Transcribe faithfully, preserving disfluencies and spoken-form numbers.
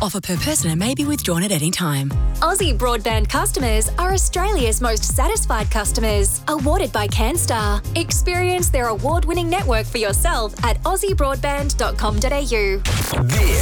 Offer per person and may be withdrawn at any time. Aussie Broadband customers are Australia's most satisfied customers. Awarded by CanStar. Experience their award-winning network for yourself at aussie broadband dot com dot a u. This